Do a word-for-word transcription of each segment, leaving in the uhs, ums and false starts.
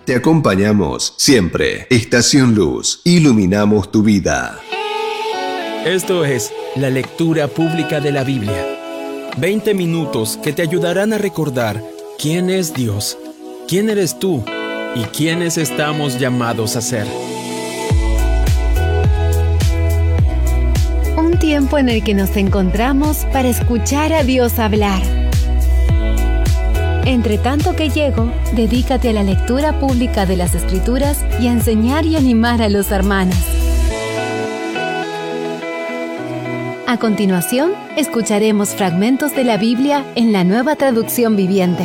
Te acompañamos siempre. Estación Luz, iluminamos tu vida. Esto es la lectura pública de la Biblia. veinte minutos que te ayudarán a recordar quién es Dios, quién eres tú y quiénes estamos llamados a ser. Un tiempo en el que nos encontramos para escuchar a Dios hablar. Entre tanto que llego, dedícate a la lectura pública de las Escrituras y a enseñar y animar a los hermanos. A continuación, escucharemos fragmentos de la Biblia en la Nueva Traducción Viviente.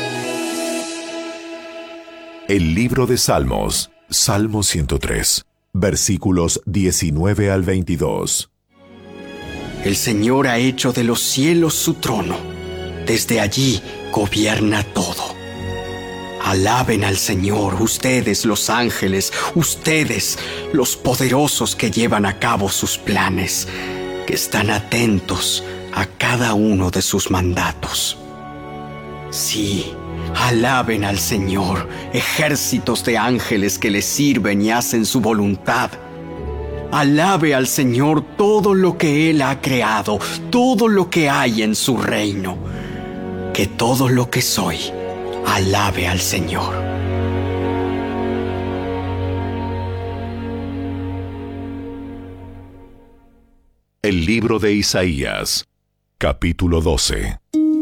El libro de Salmos, Salmo ciento tres, versículos diecinueve al veintidós. El Señor ha hecho de los cielos su trono. Desde allí gobierna todo. Alaben al Señor, ustedes los ángeles, ustedes los poderosos que llevan a cabo sus planes, que están atentos a cada uno de sus mandatos. Sí, alaben al Señor, ejércitos de ángeles que le sirven y hacen su voluntad. Alabe al Señor todo lo que Él ha creado, todo lo que hay en su reino. Que todo lo que soy, alabe al Señor. El libro de Isaías, capítulo doce.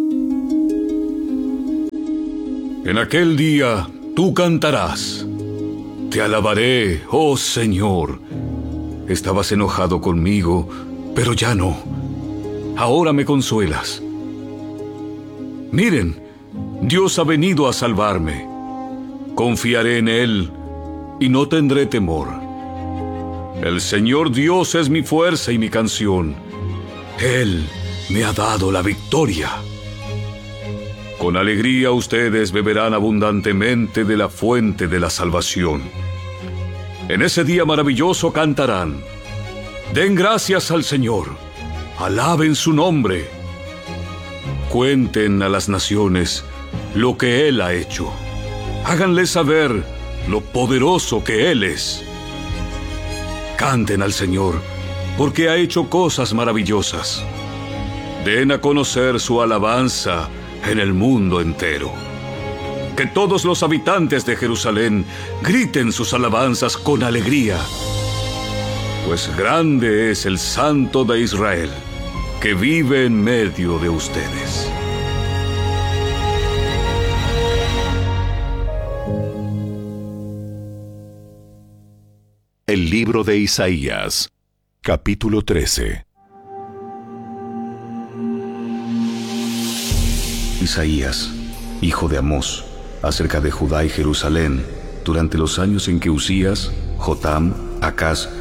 En aquel día tú cantarás. Te alabaré, oh Señor. Estabas enojado conmigo, pero ya no. Ahora me consuelas. Miren, Dios ha venido a salvarme. Confiaré en Él y no tendré temor. El Señor Dios es mi fuerza y mi canción. Él me ha dado la victoria. Con alegría ustedes beberán abundantemente de la fuente de la salvación. En ese día maravilloso cantarán. Den gracias al Señor. Alaben su nombre. Cuenten a las naciones lo que Él ha hecho. Háganle saber lo poderoso que Él es. Canten al Señor, porque ha hecho cosas maravillosas. Den a conocer su alabanza en el mundo entero. Que todos los habitantes de Jerusalén griten sus alabanzas con alegría. Pues grande es el Santo de Israel, que vive en medio de ustedes. El libro de Isaías, capítulo trece. Isaías, hijo de Amós, acerca de Judá y Jerusalén, durante los años en que Usías, Jotam, Acaz.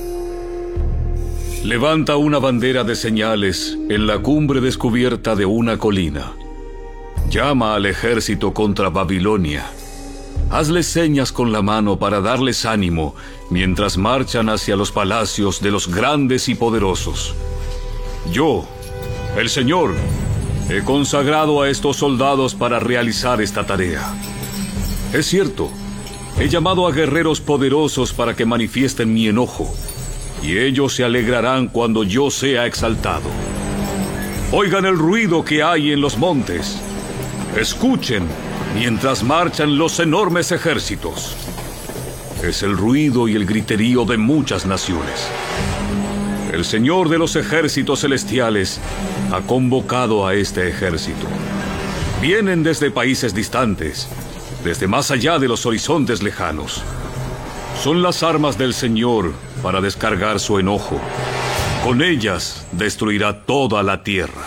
Levanta una bandera de señales en la cumbre descubierta de una colina. Llama al ejército contra Babilonia. Hazles señas con la mano para darles ánimo mientras marchan hacia los palacios de los grandes y poderosos. Yo, el Señor, he consagrado a estos soldados para realizar esta tarea. Es cierto, he llamado a guerreros poderosos para que manifiesten mi enojo, y ellos se alegrarán cuando yo sea exaltado. Oigan el ruido que hay en los montes. Escuchen mientras marchan los enormes ejércitos. Es el ruido y el griterío de muchas naciones. El Señor de los ejércitos celestiales ha convocado a este ejército. Vienen desde países distantes, desde más allá de los horizontes lejanos. Son las armas del Señor para descargar su enojo. Con ellas destruirá toda la tierra.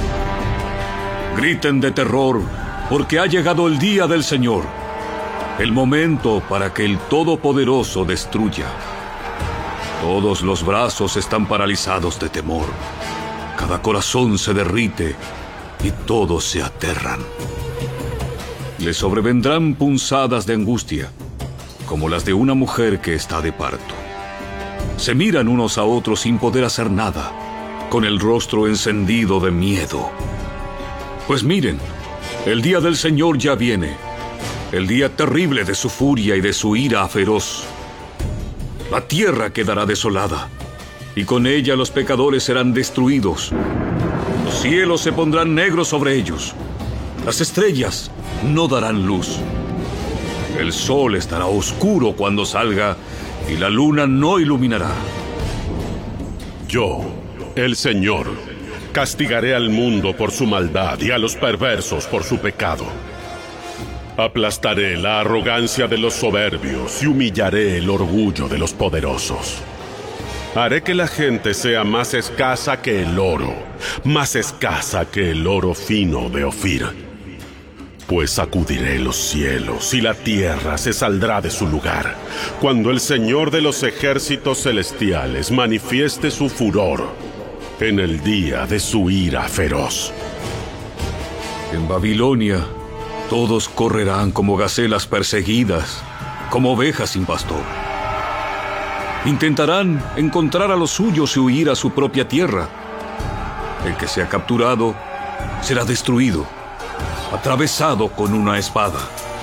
Griten de terror, porque ha llegado el día del Señor, el momento para que el Todopoderoso destruya. Todos los brazos están paralizados de temor. Cada corazón se derrite y todos se aterran. Les sobrevendrán punzadas de angustia, como las de una mujer que está de parto. Se miran unos a otros sin poder hacer nada, con el rostro encendido de miedo. Pues miren, el día del Señor ya viene. el día terrible de su furia y de su ira feroz. La tierra quedará desolada, y con ella los pecadores serán destruidos. Los cielos se pondrán negros sobre ellos. Las estrellas no darán luz. El sol estará oscuro cuando salga, y la luna no iluminará. Yo, el Señor, castigaré al mundo por su maldad y a los perversos por su pecado. Aplastaré la arrogancia de los soberbios y humillaré el orgullo de los poderosos. Haré que la gente sea más escasa que el oro, más escasa que el oro fino de Ofir. Pues sacudiré los cielos y la tierra se saldrá de su lugar, cuando el Señor de los ejércitos celestiales manifieste su furor en el día de su ira feroz. En Babilonia, todos correrán como gacelas perseguidas, como ovejas sin pastor. Intentarán encontrar a los suyos y huir a su propia tierra. El que sea capturado será destruido, atravesado con una espada.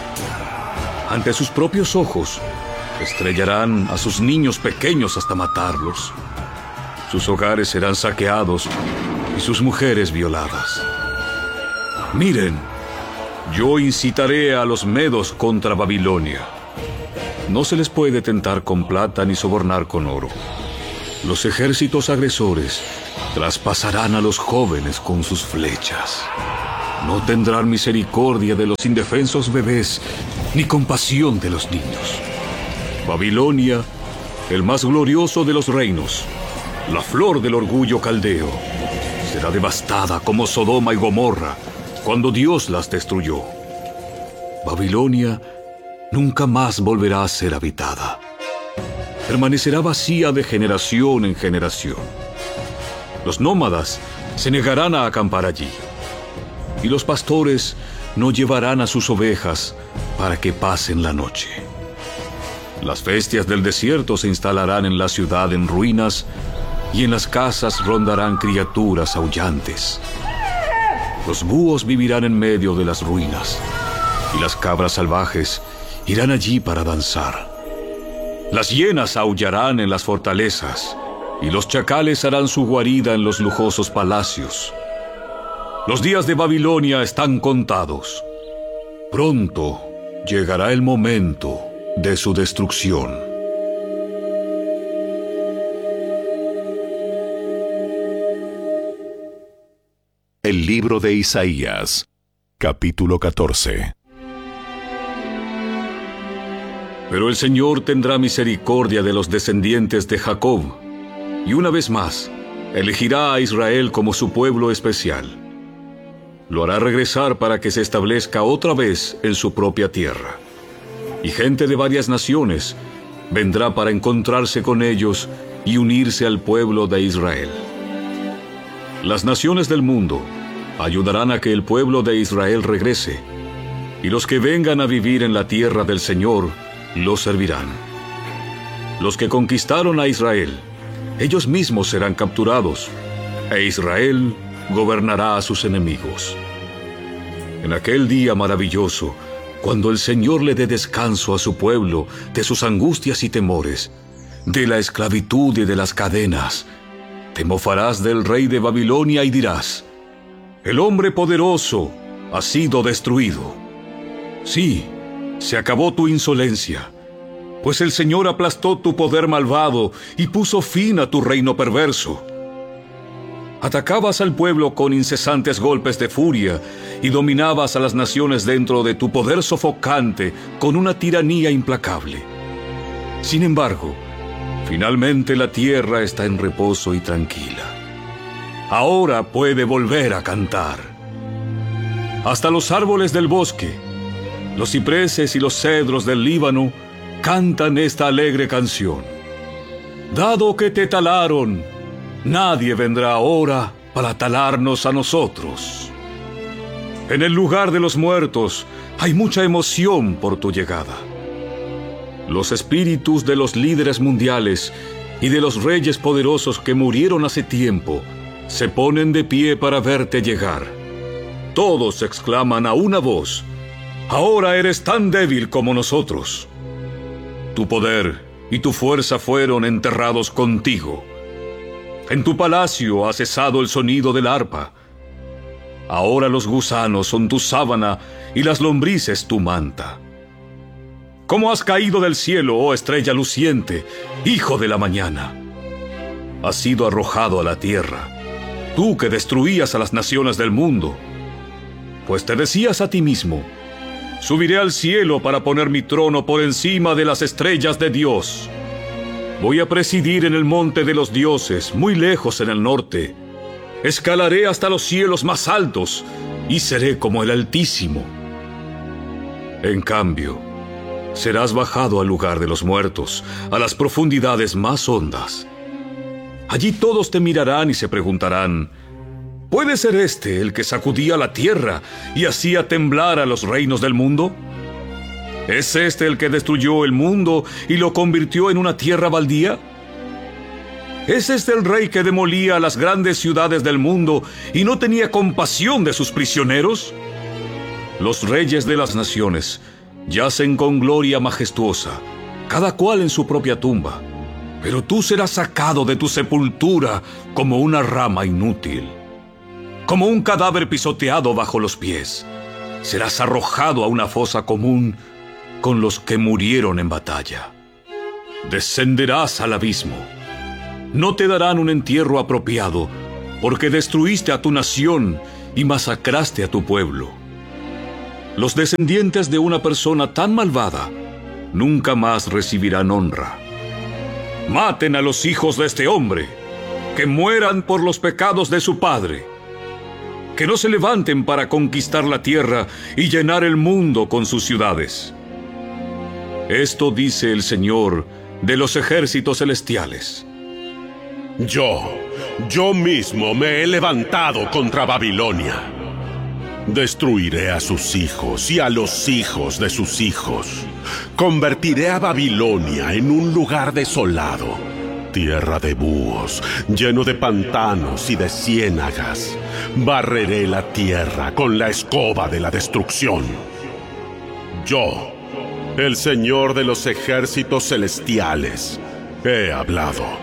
Ante sus propios ojos, estrellarán a sus niños pequeños hasta matarlos. Sus hogares serán saqueados y sus mujeres violadas. Miren, yo incitaré a los medos contra Babilonia. No se les puede tentar con plata ni sobornar con oro. Los ejércitos agresores traspasarán a los jóvenes con sus flechas. No tendrán misericordia de los indefensos bebés, ni compasión de los niños. Babilonia, el más glorioso de los reinos, la flor del orgullo caldeo, será devastada como Sodoma y Gomorra cuando Dios las destruyó. Babilonia nunca más volverá a ser habitada. Permanecerá vacía de generación en generación. Los nómadas se negarán a acampar allí, y los pastores no llevarán a sus ovejas para que pasen la noche. Las bestias del desierto se instalarán en la ciudad en ruinas, y en las casas rondarán criaturas aullantes. Los búhos vivirán en medio de las ruinas, y las cabras salvajes irán allí para danzar. Las hienas aullarán en las fortalezas, y los chacales harán su guarida en los lujosos palacios. Los días de Babilonia están contados. Pronto llegará el momento de su destrucción. El libro de Isaías, capítulo catorce. Pero el Señor tendrá misericordia de los descendientes de Jacob, y una vez más elegirá a Israel como su pueblo especial. Lo hará regresar para que se establezca otra vez en su propia tierra. Y gente de varias naciones vendrá para encontrarse con ellos y unirse al pueblo de Israel. Las naciones del mundo ayudarán a que el pueblo de Israel regrese, y los que vengan a vivir en la tierra del Señor lo servirán. Los que conquistaron a Israel, ellos mismos serán capturados, e Israel gobernará a sus enemigos. En aquel día maravilloso, cuando el Señor le dé descanso a su pueblo de sus angustias y temores, de la esclavitud y de las cadenas, te mofarás del rey de Babilonia y dirás: el hombre poderoso ha sido destruido. Sí, se acabó tu insolencia, pues el Señor aplastó tu poder malvado y puso fin a tu reino perverso. Atacabas al pueblo con incesantes golpes de furia y dominabas a las naciones dentro de tu poder sofocante con una tiranía implacable. Sin embargo, finalmente la tierra está en reposo y tranquila. Ahora puede volver a cantar. Hasta los árboles del bosque, los cipreses y los cedros del Líbano cantan esta alegre canción. Dado que te talaron, nadie vendrá ahora para talarnos a nosotros. En el lugar de los muertos hay mucha emoción por tu llegada. Los espíritus de los líderes mundiales y de los reyes poderosos que murieron hace tiempo se ponen de pie para verte llegar. Todos exclaman a una voz: ahora eres tan débil como nosotros. Tu poder y tu fuerza fueron enterrados contigo. En tu palacio ha cesado el sonido del arpa. Ahora los gusanos son tu sábana y las lombrices tu manta. ¿Cómo has caído del cielo, oh estrella luciente, hijo de la mañana? Has sido arrojado a la tierra, tú que destruías a las naciones del mundo. Pues te decías a ti mismo: subiré al cielo para poner mi trono por encima de las estrellas de Dios. Voy a presidir en el monte de los dioses, muy lejos en el norte. Escalaré hasta los cielos más altos y seré como el Altísimo. En cambio, serás bajado al lugar de los muertos, a las profundidades más hondas. Allí todos te mirarán y se preguntarán: ¿puede ser este el que sacudía la tierra y hacía temblar a los reinos del mundo? ¿Es este el que destruyó el mundo y lo convirtió en una tierra baldía? ¿Es este el rey que demolía las grandes ciudades del mundo y no tenía compasión de sus prisioneros? Los reyes de las naciones yacen con gloria majestuosa, cada cual en su propia tumba, pero tú serás sacado de tu sepultura como una rama inútil, como un cadáver pisoteado bajo los pies. Serás arrojado a una fosa común con los que murieron en batalla. Descenderás al abismo. No te darán un entierro apropiado, porque destruiste a tu nación y masacraste a tu pueblo. Los descendientes de una persona tan malvada nunca más recibirán honra. Maten a los hijos de este hombre, que mueran por los pecados de su padre, que no se levanten para conquistar la tierra y llenar el mundo con sus ciudades. Esto dice el Señor de los ejércitos celestiales. Yo, yo mismo me he levantado contra Babilonia. Destruiré a sus hijos y a los hijos de sus hijos. Convertiré a Babilonia en un lugar desolado, tierra de búhos, lleno de pantanos y de ciénagas. Barreré la tierra con la escoba de la destrucción. Yo, el Señor de los ejércitos celestiales, he hablado.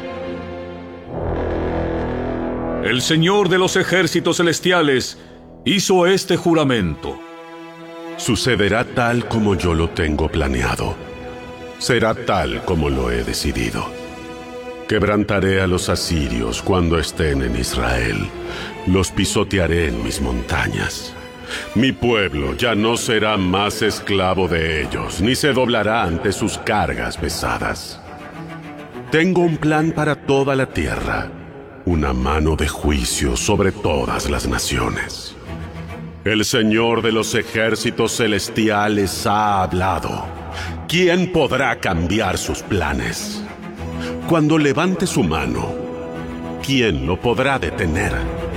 El Señor de los ejércitos celestiales hizo este juramento. Sucederá tal como yo lo tengo planeado. Será tal como lo he decidido. Quebrantaré a los asirios cuando estén en Israel. Los pisotearé en mis montañas. Mi pueblo ya no será más esclavo de ellos, ni se doblará ante sus cargas pesadas. Tengo un plan para toda la tierra, una mano de juicio sobre todas las naciones. El Señor de los ejércitos celestiales ha hablado. ¿Quién podrá cambiar sus planes? Cuando levante su mano, ¿quién lo podrá detener?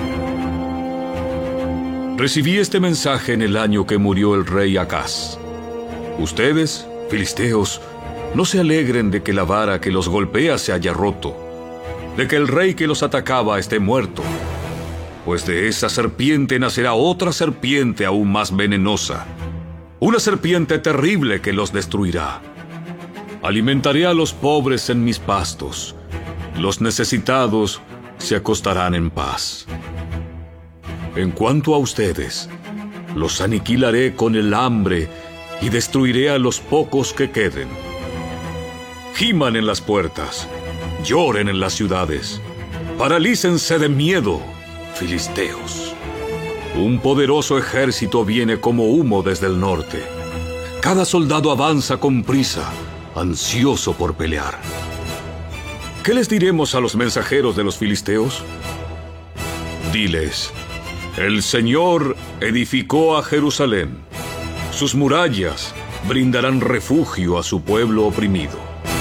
Recibí este mensaje en el año que murió el rey Acaz. Ustedes, filisteos, no se alegren de que la vara que los golpea se haya roto, de que el rey que los atacaba esté muerto, pues de esa serpiente nacerá otra serpiente aún más venenosa, una serpiente terrible que los destruirá. Alimentaré a los pobres en mis pastos, los necesitados se acostarán en paz. En cuanto a ustedes, los aniquilaré con el hambre y destruiré a los pocos que queden. Giman en las puertas, lloren en las ciudades, paralícense de miedo, filisteos. Un poderoso ejército viene como humo desde el norte. Cada soldado avanza con prisa, ansioso por pelear. ¿Qué les diremos a los mensajeros de los filisteos? Diles: el Señor edificó a Jerusalén. Sus murallas brindarán refugio a su pueblo oprimido.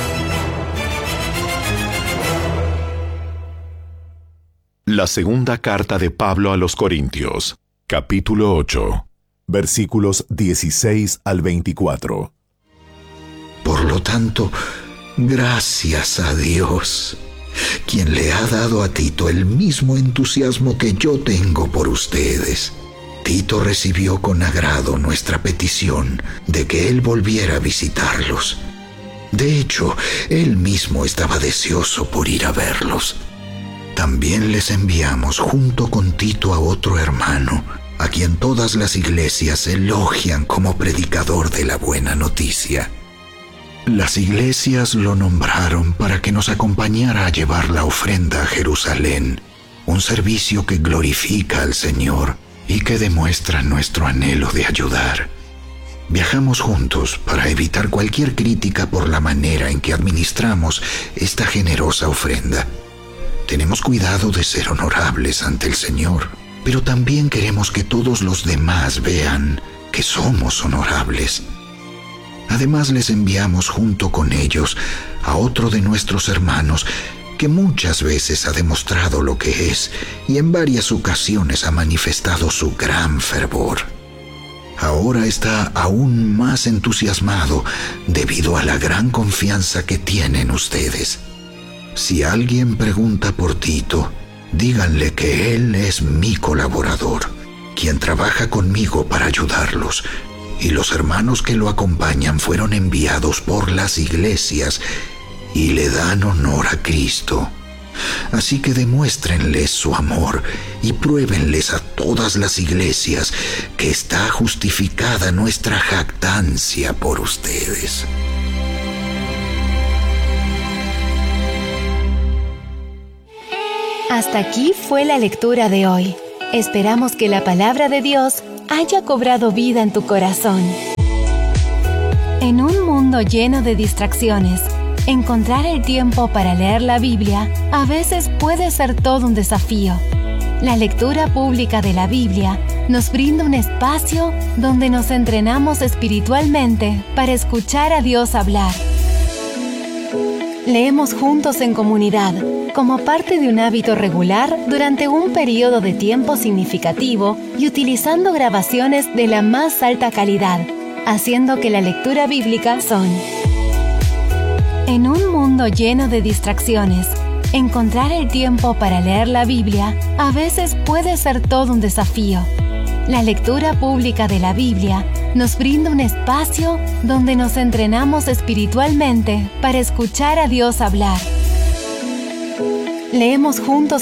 La segunda carta de Pablo a los Corintios, capítulo ocho, versículos dieciséis al veinticuatro. Por lo tanto, gracias a Dios, quien le ha dado a Tito el mismo entusiasmo que yo tengo por ustedes. Tito recibió con agrado nuestra petición de que él volviera a visitarlos. De hecho, él mismo estaba deseoso por ir a verlos. También les enviamos junto con Tito a otro hermano, a quien todas las iglesias elogian como predicador de la buena noticia. Las iglesias lo nombraron para que nos acompañara a llevar la ofrenda a Jerusalén, un servicio que glorifica al Señor y que demuestra nuestro anhelo de ayudar. Viajamos juntos para evitar cualquier crítica por la manera en que administramos esta generosa ofrenda. Tenemos cuidado de ser honorables ante el Señor, pero también queremos que todos los demás vean que somos honorables. Además, les enviamos junto con ellos a otro de nuestros hermanos que muchas veces ha demostrado lo que es y en varias ocasiones ha manifestado su gran fervor. Ahora está aún más entusiasmado debido a la gran confianza que tienen ustedes. Si alguien pregunta por Tito, díganle que él es mi colaborador, quien trabaja conmigo para ayudarlos, y los hermanos que lo acompañan fueron enviados por las iglesias y le dan honor a Cristo. Así que demuéstrenles su amor y pruébenles a todas las iglesias que está justificada nuestra jactancia por ustedes. Hasta aquí fue la lectura de hoy. Esperamos que la palabra de Dios haya cobrado vida en tu corazón. En un mundo lleno de distracciones, encontrar el tiempo para leer la Biblia a veces puede ser todo un desafío. La lectura pública de la Biblia nos brinda un espacio donde nos entrenamos espiritualmente para escuchar a Dios hablar. Leemos juntos en comunidad, como parte de un hábito regular durante un periodo de tiempo significativo y utilizando grabaciones de la más alta calidad, haciendo que la lectura bíblica son. En un mundo lleno de distracciones, encontrar el tiempo para leer la Biblia a veces puede ser todo un desafío. La lectura pública de la Biblia nos brinda un espacio donde nos entrenamos espiritualmente para escuchar a Dios hablar. Leemos juntos